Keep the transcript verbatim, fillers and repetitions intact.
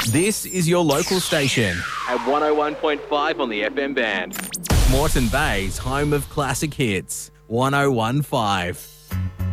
This is your local station. At one oh one point five on the F M band. Moreton Bay's home of classic hits. one oh one point five.